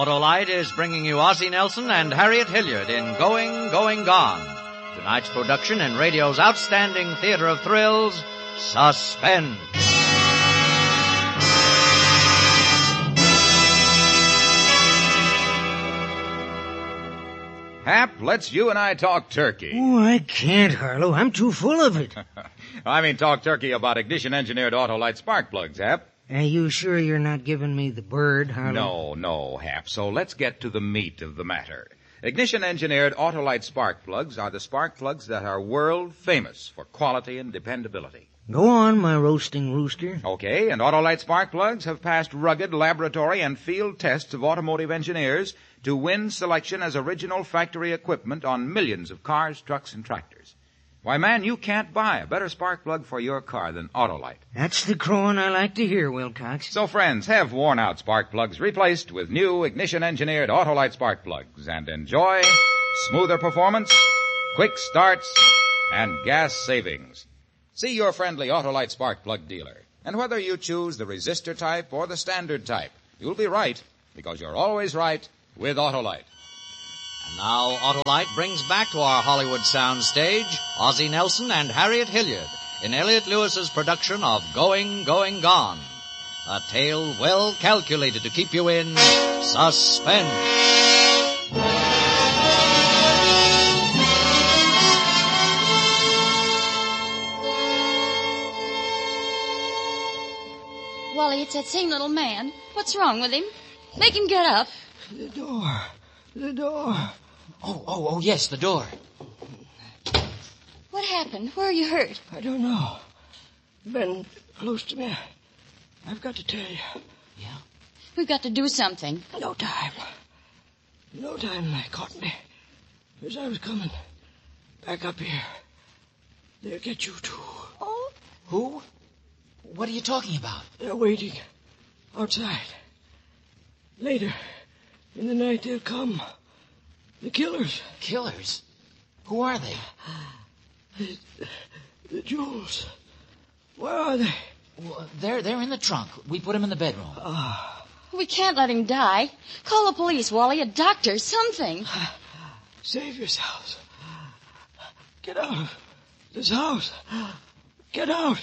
Autolite is bringing you Ozzie Nelson and Harriet Hilliard in Going, Going, Gone. Tonight's production in radio's outstanding theater of thrills, Suspense. Hap, let's you and I talk turkey. Oh, I can't, Harlow. I'm too full of it. I mean talk turkey about ignition-engineered Autolite spark plugs, Hap. Are you sure you're not giving me the bird, Harlow? No, Hap. So let's get to the meat of the matter. Ignition-engineered Autolite spark plugs are the spark plugs that are world famous for quality and dependability. Go on, my roasting rooster. Okay, and Autolite spark plugs have passed rugged laboratory and field tests of automotive engineers to win selection as original factory equipment on millions of cars, trucks, and tractors. Why, man, you can't buy a better spark plug for your car than Autolite. That's the crowing I like to hear, Wilcox. So, friends, have worn-out spark plugs replaced with new ignition-engineered Autolite spark plugs and enjoy smoother performance, quick starts, and gas savings. See your friendly Autolite spark plug dealer. And whether you choose the resistor type or the standard type, you'll be right, because you're always right with Autolite. And now Autolite brings back to our Hollywood soundstage Ozzie Nelson and Harriet Hilliard in Elliot Lewis's production of Going, Going, Gone. A tale well calculated to keep you in suspense. Wally, it's that same little man. What's wrong with him? Make him get up. The door. Oh, yes, the door. What happened? Where are you hurt? I don't know. Been close to me. I've got to tell you. Yeah? We've got to do something. No time. They caught me. As I was coming back up here. They'll get you too. Oh? Who? What are you talking about? They're waiting outside. Later in the night they'll come. The killers. Killers? Who are they? The jewels. Where are they? Well, they're in the trunk. We put them in the bedroom. We can't let him die. Call the police, Wally, a doctor, something. Save yourselves. Get out of this house. Get out.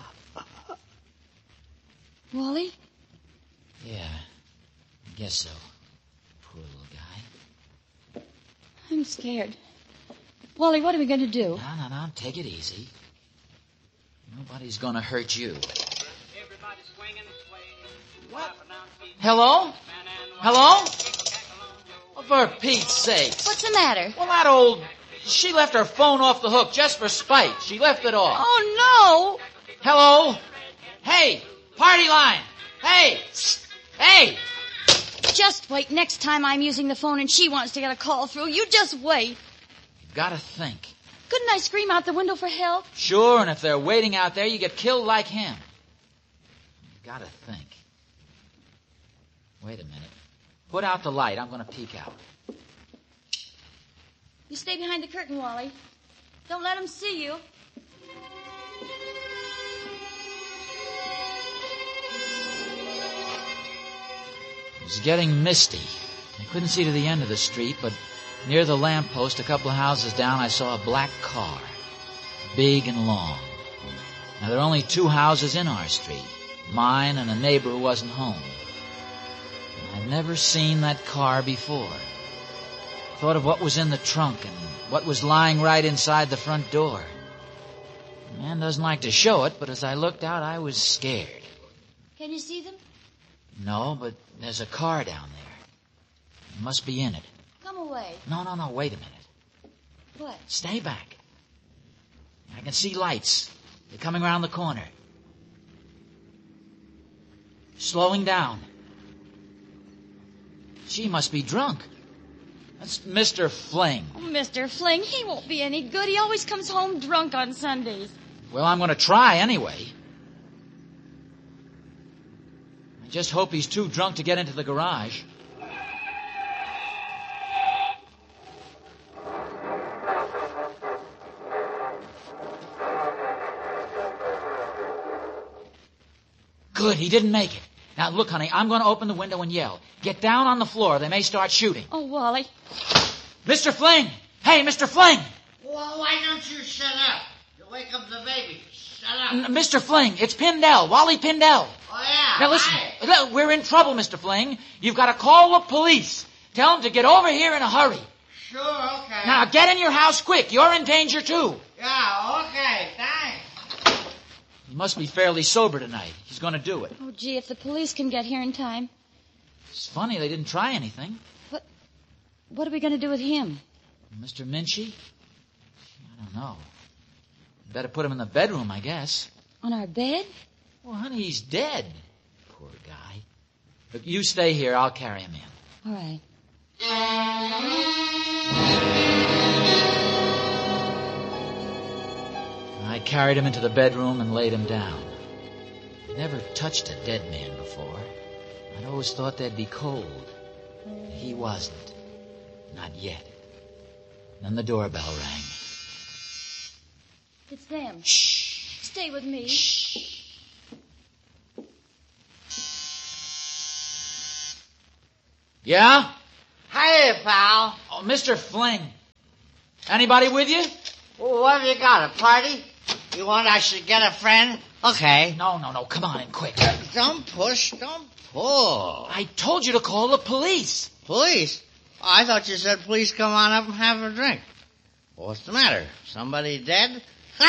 Wally? Yeah, I guess so. Poor little guy. I'm scared. Wally, what are we going to do? No, take it easy. Nobody's going to hurt you. What? Hello? Hello? Oh, for Pete's sakes. What's the matter? Well, that old... She left her phone off the hook just for spite. She left it off. Oh, no. Hello? Hey, party line. Hey. Just wait. Next time I'm using the phone and she wants to get a call through, you just wait. You've got to think. Couldn't I scream out the window for help? Sure, and if they're waiting out there, you get killed like him. You've got to think. Wait a minute. Put out the light. I'm going to peek out. You stay behind the curtain, Wally. Don't let them see you. It was getting misty. I couldn't see to the end of the street, but near the lamppost, a couple of houses down, I saw a black car. Big and long. Now, there are only 2 houses in our street. Mine and a neighbor who wasn't home. I'd never seen that car before. Thought of what was in the trunk and what was lying right inside the front door. The man doesn't like to show it, but as I looked out, I was scared. Can you see them? No, but there's a car down there. You must be in it. Come away. No, wait a minute. What? Stay back. I can see lights. They're coming around the corner. Slowing down. She must be drunk. That's Mr. Fling. Oh, Mr. Fling, he won't be any good. He always comes home drunk on Sundays. Well, I'm going to try anyway. I just hope he's too drunk to get into the garage. Good, he didn't make it. Now, look, honey, I'm going to open the window and yell. Get down on the floor. They may start shooting. Oh, Wally. Mr. Fling! Hey, Mr. Fling! Well, why don't you shut up? You wake up the baby. Shut up. Mr. Fling, it's Pindell, Wally Pindell. Oh, yeah. Now, listen, Hi. we're in trouble, Mr. Fling. You've got to call the police. Tell them to get over here in a hurry. Sure, okay. Now, get in your house quick. You're in danger, too. Yeah, okay, thanks. He must be fairly sober tonight. He's going to do it. Oh, gee, if the police can get here in time. It's funny they didn't try anything. What are we going to do with him? Mr. Minchie? I don't know. Better put him in the bedroom, I guess. On our bed? Well, honey, he's dead. Poor guy. Look, you stay here. I'll carry him in. All right. I carried him into the bedroom and laid him down. Never touched a dead man before. I'd always thought they'd be cold. He wasn't. Not yet. Then the doorbell rang. It's them. Shh. Stay with me. Shh. Yeah? Hey, pal. Oh, Mr. Fling. Anybody with you? Well, what have you got, a party? You want I should get a friend? Okay. No. Come on in quick. Don't push, don't pull. I told you to call the police. Police? I thought you said please come on up and have a drink. What's the matter? Somebody dead?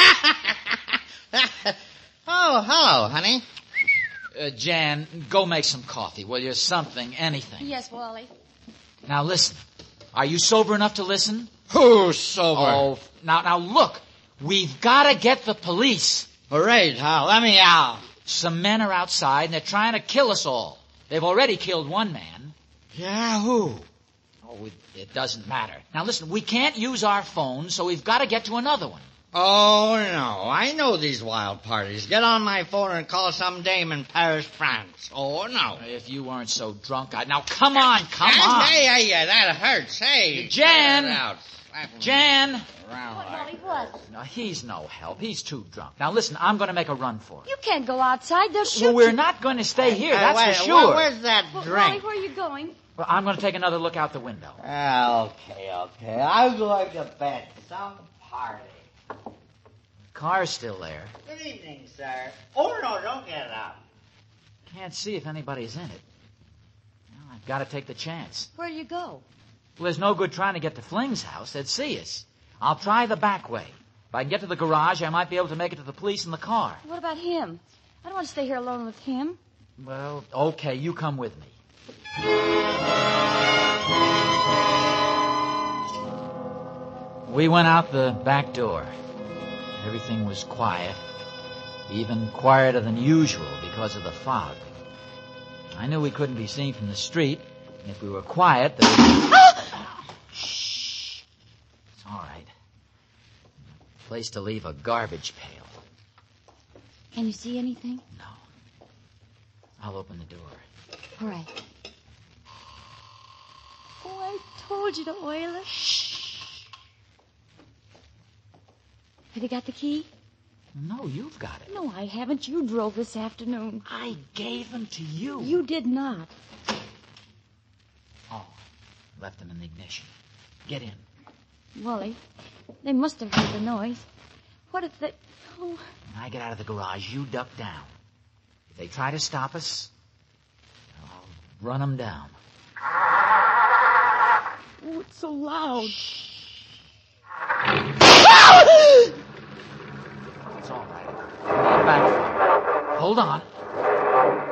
Oh, hello, honey. Jan, go make some coffee, will you? Something, anything. Yes, Wally. Now listen. Are you sober enough to listen? Who's sober? Oh, now look. We've got to get the police. Hooray, Hal. Let me out. Some men are outside and they're trying to kill us all. They've already killed one man. Yeah, who? Oh, it doesn't matter. Now listen, we can't use our phones, so we've got to get to another one. Oh, no. I know these wild parties. Get on my phone and call some dame in Paris, France. Oh, no. If you weren't so drunk, Now, come on. Hey, that hurts. Hey. Jan! Get it out. Jan! Wally, what? No, he's no help. He's too drunk. Now listen, I'm going to make a run for it. You can't go outside. They'll shoot Well, we're you. not going to stay here, Hey, that's wait, for sure. Where's that Wally, drink? where are you going? Well, I'm going to take another look out the window. Okay. I'm going to bed. Some party. The car's still there. Good evening, sir. Oh, no, don't get up. Can't see if anybody's in it. Well, I've got to take the chance. Where do you go? Well, there's no good trying to get to Fling's house. They'd see us. I'll try the back way. If I can get to the garage, I might be able to make it to the police in the car. What about him? I don't want to stay here alone with him. Well, okay, you come with me. We went out the back door. Everything was quiet, even quieter than usual because of the fog. I knew we couldn't be seen from the street. If we were quiet, there would Shh. It's all right. Place to leave a garbage pail. Can you see anything? No. I'll open the door. All right. Oh, I told you to oil it. Have you got the key? No, you've got it. No, I haven't. You drove this afternoon. I gave them to you. You did not. Oh, left them in the ignition. Get in. Wally, they must have heard the noise. What if they... Oh, When I get out of the garage, you duck down. If they try to stop us, I'll run them down. oh it's so loud. It's all right. Get back. Hold on.